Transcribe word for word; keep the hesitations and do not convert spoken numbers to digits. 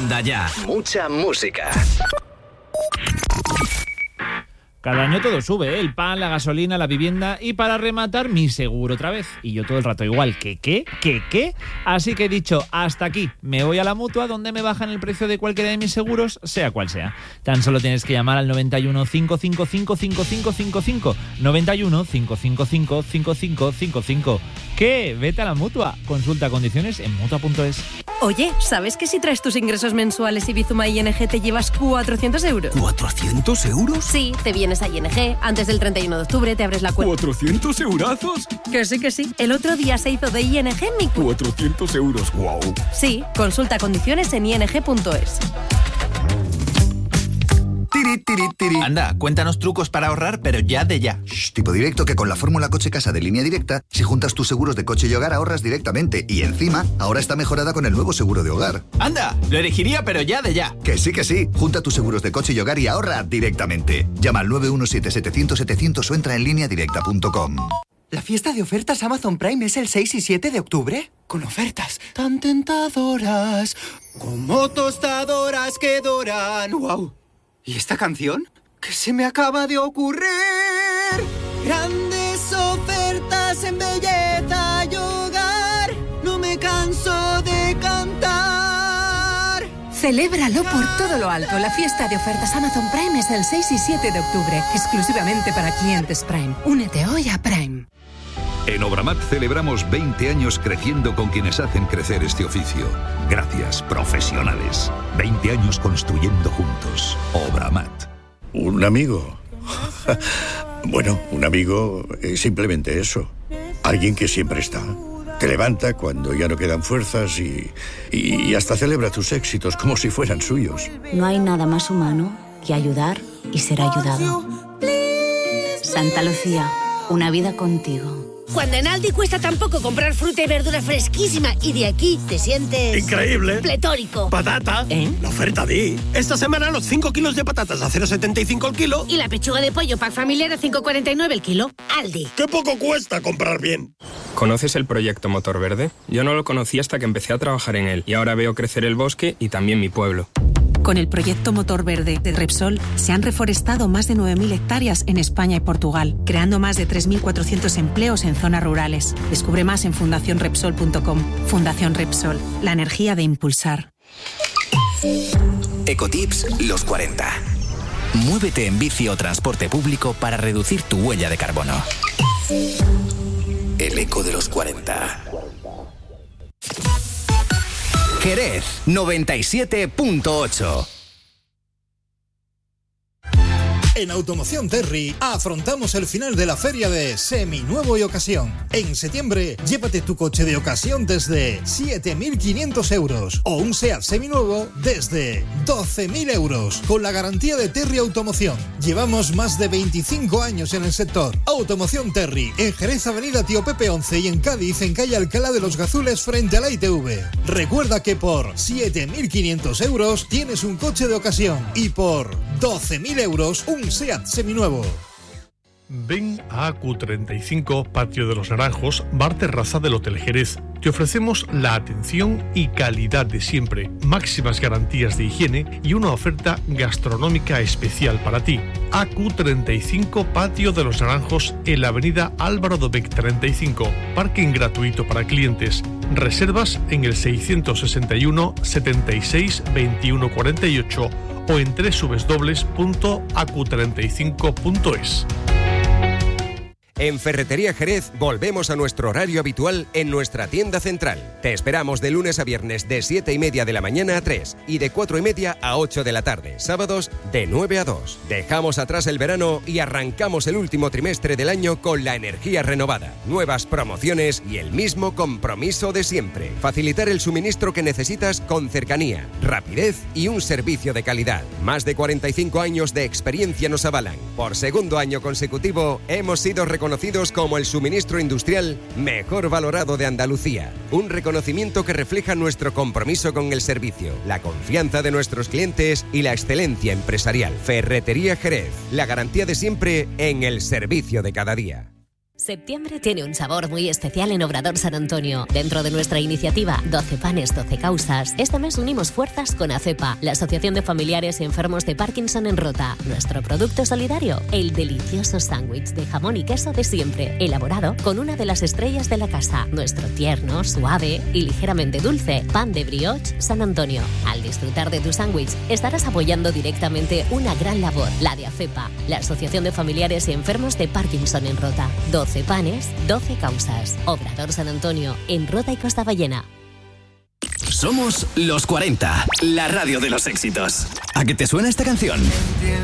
Onda Ya. Mucha música. Cada año todo sube, ¿eh? El pan, la gasolina, la vivienda y para rematar mi seguro otra vez. Y yo todo el rato igual, ¿qué qué? ¿Qué qué? Así que he dicho, hasta aquí, me voy a la Mutua donde me bajan el precio de cualquiera de mis seguros, sea cual sea. Tan solo tienes que llamar al noventa y uno, cinco cinco cinco, cinco cinco cinco cinco, noventa y uno, cinco cinco cinco, cinco cinco cinco cinco. ¿Qué? Vete a la Mutua. Consulta condiciones en mutua punto es. Oye, ¿sabes que si traes tus ingresos mensuales y Bizuma I N G te llevas cuatrocientos euros? ¿cuatrocientos euros? Sí, te vienes a I N G, antes del treinta y uno de octubre te abres la cuenta. ¿cuatrocientos eurazos? Que sí, que sí. El otro día se hizo de I N G en mi cuenta. cuatrocientos euros, wow. Sí, consulta condiciones en i n g punto es. Tiri, tiri, tiri. Anda, cuéntanos trucos para ahorrar, pero ya de ya. Shh, tipo directo que con la fórmula coche-casa de Línea Directa, si juntas tus seguros de coche y hogar ahorras directamente. Y encima, ahora está mejorada con el nuevo seguro de hogar. Anda, lo elegiría, pero ya de ya. Que sí, que sí. Junta tus seguros de coche y hogar y ahorra directamente. Llama al nueve uno siete, setecientos, setecientos o entra en línea directa punto com. ¿La fiesta de ofertas Amazon Prime es el seis y siete de octubre? Con ofertas tan tentadoras, como tostadoras que doran. ¡Wow! ¿Y esta canción? ¿Qué se me acaba de ocurrir? Grandes ofertas en belleza y hogar. No me canso de cantar. Celébralo por todo lo alto. La fiesta de ofertas Amazon Prime es el seis y siete de octubre, exclusivamente para clientes Prime. Únete hoy a Prime. En Obramat celebramos veinte años creciendo con quienes hacen crecer este oficio. Gracias, profesionales. veinte años construyendo juntos. Obramat. ¿Un amigo? Bueno, un amigo es simplemente eso. Alguien que siempre está. Te levanta cuando ya no quedan fuerzas y, y hasta celebra tus éxitos como si fueran suyos. No hay nada más humano que ayudar y ser ayudado. Santa Lucía, una vida contigo. Cuando en Aldi cuesta tan poco comprar fruta y verdura fresquísima y de aquí te sientes... ¡increíble! Pletórico. ¡Patata! ¿Eh? La oferta de... Esta semana los cinco kilos de patatas a cero coma setenta y cinco el kilo. Y la pechuga de pollo pack familiar a cinco coma cuarenta y nueve el kilo. Aldi. ¡Qué poco cuesta comprar bien! ¿Conoces el proyecto Motor Verde? Yo no lo conocí hasta que empecé a trabajar en él y ahora veo crecer el bosque y también mi pueblo. Con el proyecto Motor Verde de Repsol se han reforestado más de nueve mil hectáreas en España y Portugal, creando más de tres mil cuatrocientos empleos en zonas rurales. Descubre más en fundación repsol punto com. Fundación Repsol, la energía de impulsar. Ecotips los cuarenta. Muévete en bici o transporte público para reducir tu huella de carbono. El eco de los cuarenta. Jerez noventa y siete punto ocho. En Automoción Terry afrontamos el final de la feria de Seminuevo y Ocasión. En septiembre, llévate tu coche de ocasión desde siete mil quinientos euros o un SEAT seminuevo desde doce mil euros con la garantía de Terry Automoción. Llevamos más de veinticinco años en el sector. Automoción Terry, en Jerez Avenida Tío Pepe once y en Cádiz en calle Alcalá de los Gazules frente a la I T V. Recuerda que por siete mil quinientos euros tienes un coche de ocasión y por doce mil euros un SEAT seminuevo. Ven a A Q treinta y cinco, Patio de los Naranjos, bar terraza del Hotel Jerez. Te ofrecemos la atención y calidad de siempre, máximas garantías de higiene y una oferta gastronómica especial para ti. A Q treinta y cinco, Patio de los Naranjos, en la avenida Álvaro Dobech treinta y cinco. Parking gratuito para clientes. Reservas en el seiscientos sesenta y uno, setenta y seis, veintiuno cuarenta y ocho o en doble u doble u doble u punto a q treinta y cinco punto es. En Ferretería Jerez volvemos a nuestro horario habitual en nuestra tienda central. Te esperamos de lunes a viernes de siete y media de la mañana a tres y de cuatro y media a ocho de la tarde. Sábados de nueve a dos. Dejamos atrás el verano y arrancamos el último trimestre del año con la energía renovada, nuevas promociones y el mismo compromiso de siempre. Facilitar el suministro que necesitas con cercanía, rapidez y un servicio de calidad. Más de cuarenta y cinco años de experiencia nos avalan. Por segundo año consecutivo hemos sido reconocidos Conocidos como el suministro industrial mejor valorado de Andalucía. Un reconocimiento que refleja nuestro compromiso con el servicio, la confianza de nuestros clientes y la excelencia empresarial. Ferretería Jerez, la garantía de siempre en el servicio de cada día. Septiembre tiene un sabor muy especial en Obrador San Antonio. Dentro de nuestra iniciativa doce panes, doce causas, este mes unimos fuerzas con ACEPA, la Asociación de Familiares y Enfermos de Parkinson en Rota. Nuestro producto solidario, el delicioso sándwich de jamón y queso de siempre, elaborado con una de las estrellas de la casa. Nuestro tierno, suave y ligeramente dulce pan de brioche San Antonio. Al disfrutar de tu sándwich, estarás apoyando directamente una gran labor, la de ACEPA, la Asociación de Familiares y Enfermos de Parkinson en Rota. doce panes, doce causas. Obrador San Antonio, en Rota y Costa Ballena. Somos los cuarenta, la radio de los éxitos. ¿A qué te suena esta canción?